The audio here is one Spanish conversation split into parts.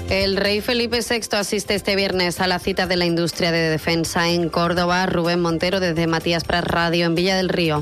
El rey Felipe VI asiste este viernes a la cita de la industria de defensa en Córdoba. Rubén Montero desde Matías Pras Radio en Villa del Río.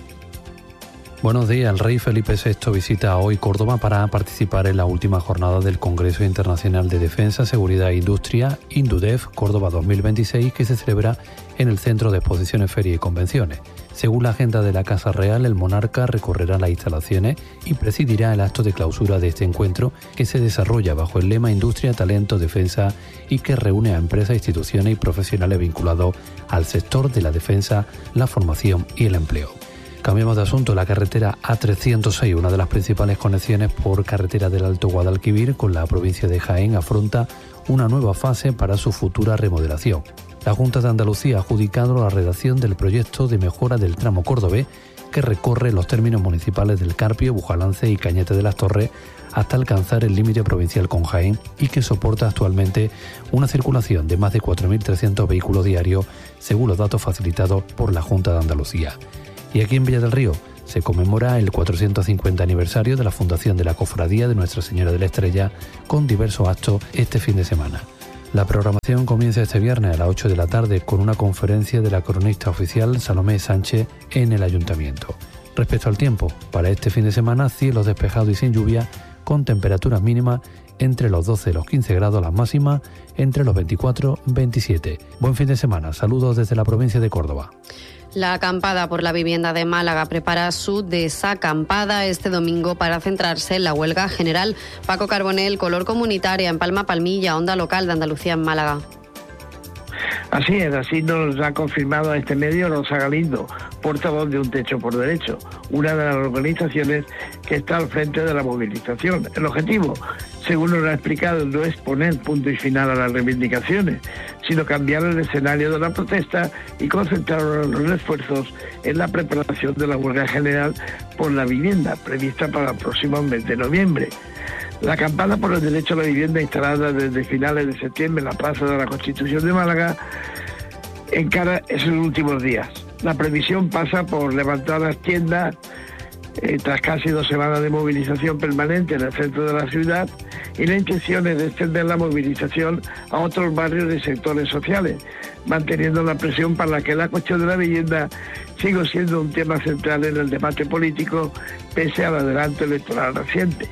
Buenos días. El rey Felipe VI visita hoy Córdoba para participar en la última jornada del Congreso Internacional de Defensa, Seguridad e Industria, INDUDEF Córdoba 2026, que se celebra en el Centro de Exposiciones, Ferias y Convenciones. Según la agenda de la Casa Real, el monarca recorrerá las instalaciones y presidirá el acto de clausura de este encuentro, que se desarrolla bajo el lema Industria, Talento, Defensa y que reúne a empresas, instituciones y profesionales vinculados al sector de la defensa, la formación y el empleo. Cambiamos de asunto. La carretera A306, una de las principales conexiones por carretera del Alto Guadalquivir con la provincia de Jaén, afronta una nueva fase para su futura remodelación. La Junta de Andalucía ha adjudicado la redacción del proyecto de mejora del tramo cordobés que recorre los términos municipales del Carpio, Bujalance y Cañete de las Torres hasta alcanzar el límite provincial con Jaén y que soporta actualmente una circulación de más de 4.300 vehículos diarios, según los datos facilitados por la Junta de Andalucía. Y aquí en Villa del Río se conmemora el 450 aniversario de la fundación de la Cofradía de Nuestra Señora de la Estrella con diversos actos este fin de semana. La programación comienza este viernes a las 8 de la tarde con una conferencia de la cronista oficial Salomé Sánchez en el Ayuntamiento. Respecto al tiempo, para este fin de semana, cielos despejados y sin lluvia, con temperaturas mínimas entre los 12 y los 15 grados, las máximas entre los 24 y 27. Buen fin de semana. Saludos desde la provincia de Córdoba. La acampada por la vivienda de Málaga prepara su desacampada este domingo para centrarse en la huelga general. Paco Carbonell, Color Comunitaria en Palma Palmilla, Onda Local de Andalucía en Málaga. Así es, así nos ha confirmado a este medio Rosa Galindo, portavoz de Un Techo por Derecho, una de las organizaciones que está al frente de la movilización. El objetivo, según nos ha explicado, no es poner punto y final a las reivindicaciones, sino cambiar el escenario de la protesta y concentrar los esfuerzos en la preparación de la huelga general por la vivienda, prevista para el próximo mes de noviembre. La acampada por el derecho a la vivienda, instalada desde finales de septiembre en la Plaza de la Constitución de Málaga, encara esos últimos días. La previsión pasa por levantar las tiendas tras casi 2 semanas de movilización permanente en el centro de la ciudad, y la intención es de extender la movilización a otros barrios y sectores sociales, manteniendo la presión para que la cuestión de la vivienda siga siendo un tema central en el debate político pese al adelanto electoral reciente.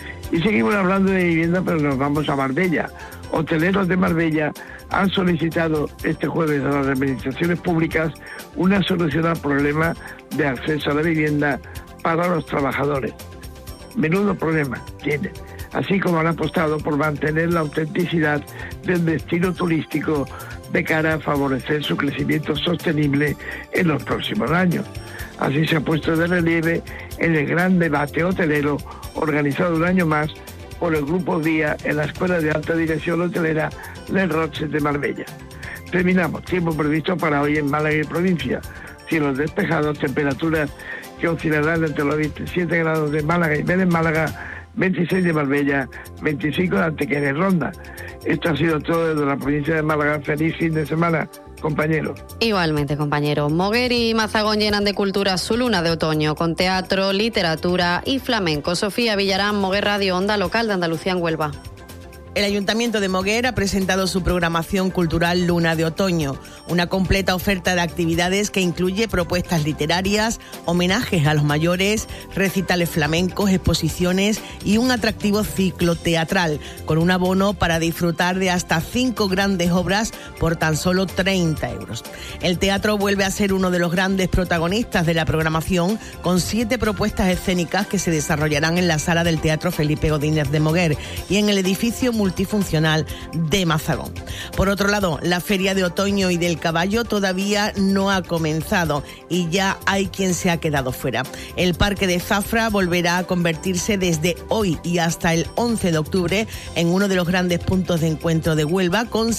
Y seguimos hablando de vivienda, pero nos vamos a Marbella. Hoteleros de Marbella han solicitado este jueves a las administraciones públicas una solución al problema de acceso a la vivienda para los trabajadores. Menudo problema tienen, así como han apostado por mantener la autenticidad del destino turístico de cara a favorecer su crecimiento sostenible en los próximos años. Así se ha puesto de relieve en el gran debate hotelero organizado un año más por el Grupo Día en la Escuela de Alta Dirección Hotelera Les Roches de Marbella. Terminamos. Tiempo previsto para hoy en Málaga y provincia. Cielos despejados, temperaturas que oscilarán entre los 27 grados de Málaga y media en Málaga, 26 de Marbella, 25 de Antequera y Ronda. Esto ha sido todo desde la provincia de Málaga. Feliz fin de semana, compañero. Igualmente, compañero. Moguer y Mazagón llenan de cultura su luna de otoño con teatro, literatura y flamenco. Sofía Villarán, Moguer Radio, Onda Local de Andalucía en Huelva. El Ayuntamiento de Moguer ha presentado su programación cultural Luna de Otoño, una completa oferta de actividades que incluye propuestas literarias, homenajes a los mayores, recitales flamencos, exposiciones y un atractivo ciclo teatral, con un abono para disfrutar de hasta 5 grandes obras por tan solo 30 euros. El teatro vuelve a ser uno de los grandes protagonistas de la programación, con 7 propuestas escénicas que se desarrollarán en la sala del Teatro Felipe Godínez de Moguer y en el edificio multifuncional de Mazagón. Por otro lado, la Feria de Otoño y del Caballo todavía no ha comenzado y ya hay quien se ha quedado fuera. El Parque de Zafra volverá a convertirse desde hoy y hasta el 11 de octubre en uno de los grandes puntos de encuentro de Huelva, con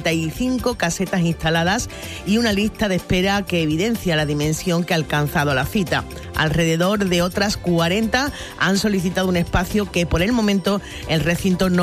65 casetas instaladas y una lista de espera que evidencia la dimensión que ha alcanzado la cita. Alrededor de otras 40 han solicitado un espacio que por el momento el recinto no puede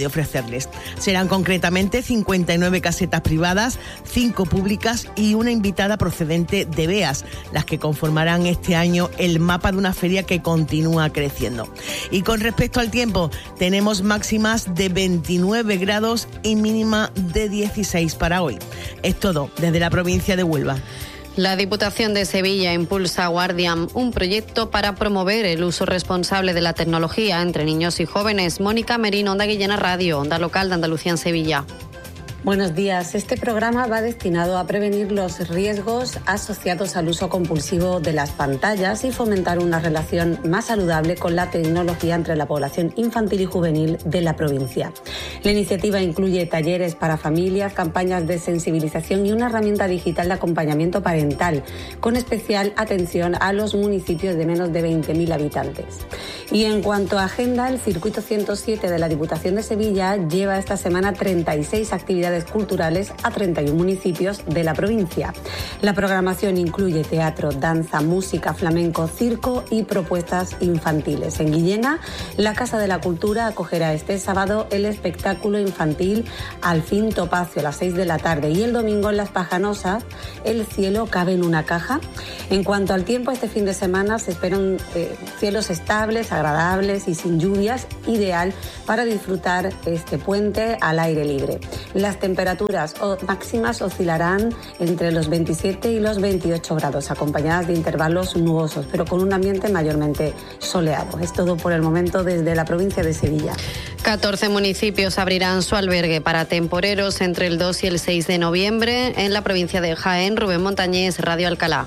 ofrecerles. Serán concretamente 59 casetas privadas, 5 públicas y una invitada procedente de Beas, las que conformarán este año el mapa de una feria que continúa creciendo. Y con respecto al tiempo, tenemos máximas de 29 grados y mínima de 16 para hoy. Es todo desde la provincia de Huelva. La Diputación de Sevilla impulsa a Guardian, un proyecto para promover el uso responsable de la tecnología entre niños y jóvenes. Mónica Merino, Onda Guillena Radio, Onda Local de Andalucía en Sevilla. Buenos días. Este programa va destinado a prevenir los riesgos asociados al uso compulsivo de las pantallas y fomentar una relación más saludable con la tecnología entre la población infantil y juvenil de la provincia. La iniciativa incluye talleres para familias, campañas de sensibilización y una herramienta digital de acompañamiento parental, con especial atención a los municipios de menos de 20.000 habitantes. Y en cuanto a agenda, el Circuito 107 de la Diputación de Sevilla lleva esta semana 36 actividades culturales a 31 municipios de la provincia. La programación incluye teatro, danza, música, flamenco, circo y propuestas infantiles. En Guillena, la Casa de la Cultura acogerá este sábado el espectáculo infantil Al fin Topacio a las 6 de la tarde y el domingo en Las Pajanosas El cielo cabe en una caja. En cuanto al tiempo, este fin de semana se esperan cielos estables, agradables y sin lluvias, ideal para disfrutar este puente al aire libre. Las temperaturas máximas oscilarán entre los 27 y los 28 grados, acompañadas de intervalos nubosos, pero con un ambiente mayormente soleado. Es todo por el momento desde la provincia de Sevilla. 14 municipios abrirán su albergue para temporeros entre el 2 y el 6 de noviembre en la provincia de Jaén. Rubén Montañés, Radio Alcalá.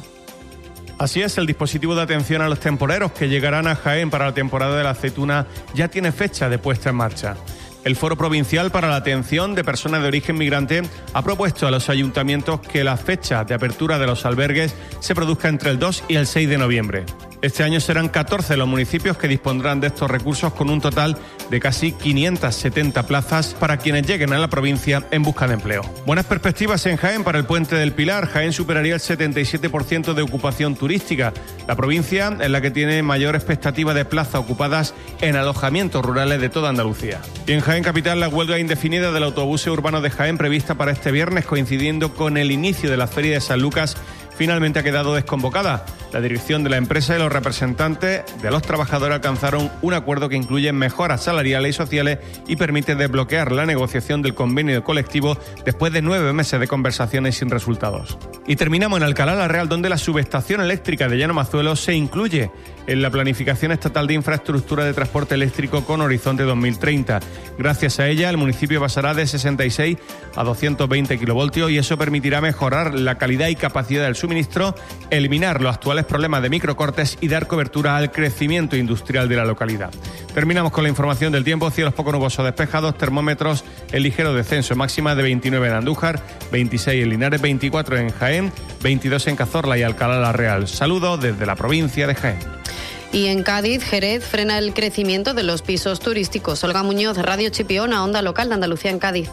Así es, el dispositivo de atención a los temporeros que llegarán a Jaén para la temporada de la aceituna ya tiene fecha de puesta en marcha. El Foro Provincial para la Atención de Personas de Origen Migrante ha propuesto a los ayuntamientos que la fecha de apertura de los albergues se produzca entre el 2 y el 6 de noviembre. Este año serán 14 los municipios que dispondrán de estos recursos, con un total de casi 570 plazas para quienes lleguen a la provincia en busca de empleo. Buenas perspectivas en Jaén para el Puente del Pilar. Jaén superaría el 77% de ocupación turística. La provincia es la que tiene mayor expectativa de plazas ocupadas en alojamientos rurales de toda Andalucía. Y en Jaén Capital, la huelga indefinida del autobús urbano de Jaén, prevista para este viernes, coincidiendo con el inicio de la Feria de San Lucas, finalmente ha quedado desconvocada. La dirección de la empresa y los representantes de los trabajadores alcanzaron un acuerdo que incluye mejoras salariales y sociales y permite desbloquear la negociación del convenio colectivo después de 9 meses de conversaciones sin resultados. Y terminamos en Alcalá la Real, donde la subestación eléctrica de Llano Mazuelo se incluye en la planificación estatal de infraestructura de transporte eléctrico con horizonte 2030. Gracias a ella, el municipio pasará de 66 a 220 kilovoltios y eso permitirá mejorar la calidad y capacidad del suministro, eliminar los actuales problemas de microcortes y dar cobertura al crecimiento industrial de la localidad. Terminamos con la información del tiempo. Cielos poco nubosos despejados, termómetros en ligero descenso, máxima de 29 en Andújar, 26 en Linares, 24 en Jaén, 22 en Cazorla y Alcalá la Real. Saludos desde la provincia de Jaén. Y en Cádiz, Jerez frena el crecimiento de los pisos turísticos. Olga Muñoz, Radio Chipiona, Onda Local de Andalucía en Cádiz.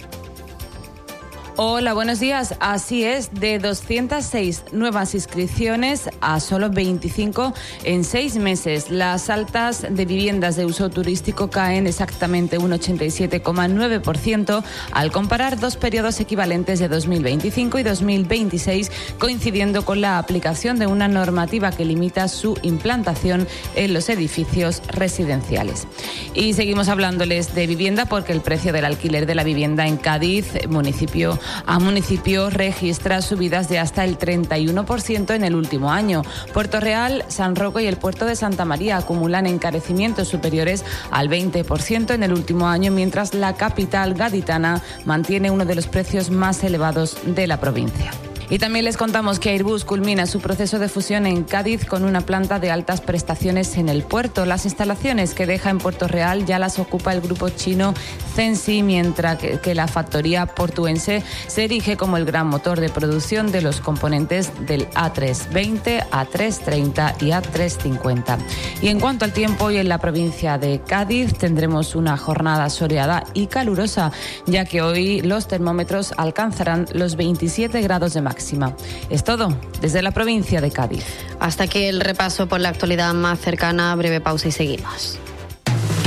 Hola, buenos días. Así es, de 206 nuevas inscripciones a solo 25 en 6 meses. Las altas de viviendas de uso turístico caen exactamente un 87,9% al comparar dos periodos equivalentes de 2025 y 2026, coincidiendo con la aplicación de una normativa que limita su implantación en los edificios residenciales. Y seguimos hablándoles de vivienda porque el precio del alquiler de la vivienda en Cádiz, municipio a municipio, registra subidas de hasta el 31% en el último año. Puerto Real, San Roque y el puerto de Santa María acumulan encarecimientos superiores al 20% en el último año, mientras la capital gaditana mantiene uno de los precios más elevados de la provincia. Y también les contamos que Airbus culmina su proceso de fusión en Cádiz con una planta de altas prestaciones en el puerto. Las instalaciones que deja en Puerto Real ya las ocupa el grupo chino Censi, mientras que la factoría portuense se erige como el gran motor de producción de los componentes del A320, A330 y A350. Y en cuanto al tiempo, hoy en la provincia de Cádiz tendremos una jornada soleada y calurosa, ya que hoy los termómetros alcanzarán los 27 grados de máxima. Es todo desde la provincia de Cádiz. Hasta aquí el repaso por la actualidad más cercana. Breve pausa y seguimos.